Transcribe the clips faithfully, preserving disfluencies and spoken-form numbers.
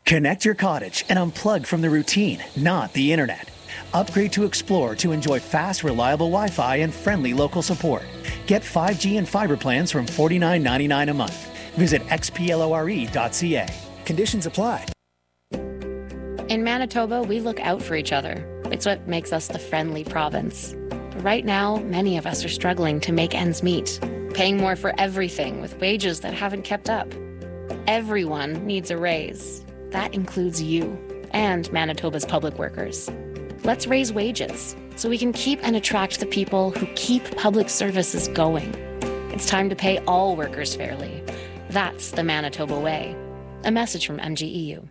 Connect your cottage and unplug from the routine, not the internet. Upgrade to Explore to enjoy fast, reliable Wi-Fi and friendly local support. Get five G and fiber plans from forty-nine ninety-nine a month. Visit x p lore dot c a. Conditions apply. In Manitoba, we look out for each other. It's what makes us the friendly province. But right now, many of us are struggling to make ends meet, paying more for everything with wages that haven't kept up. Everyone needs a raise. That includes you and Manitoba's public workers. Let's raise wages so we can keep and attract the people who keep public services going. It's time to pay all workers fairly. That's the Manitoba way. A message from M G E U.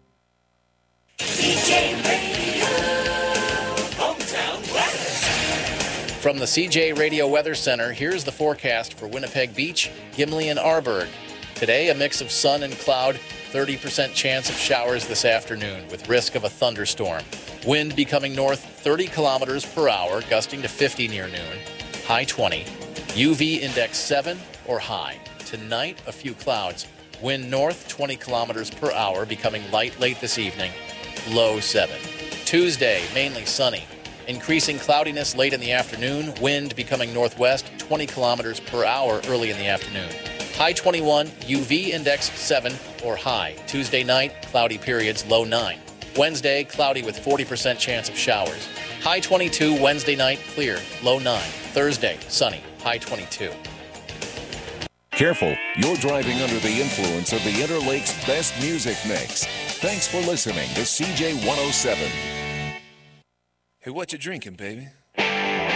C J Radio, hometown weather. From the C J Radio Weather Center, here's the forecast for Winnipeg Beach, Gimli, and Arborg. Today, a mix of sun and cloud, thirty percent chance of showers this afternoon with risk of a thunderstorm. Wind becoming north thirty kilometers per hour, gusting to fifty near noon, high twenty. U V index seven or high. Tonight, a few clouds. Wind north twenty kilometers per hour, becoming light late this evening, low seven. Tuesday, mainly sunny. Increasing cloudiness late in the afternoon, wind becoming northwest twenty kilometers per hour early in the afternoon. High twenty-one, U V index seven or high. Tuesday night, cloudy periods, low nine. Wednesday, cloudy with forty percent chance of showers. High twenty-two, Wednesday night, clear, low nine. Thursday, sunny, high twenty-two. Careful, you're driving under the influence of the Interlake's best music mix. Thanks for listening to C J one oh seven. Hey, what you drinking, baby?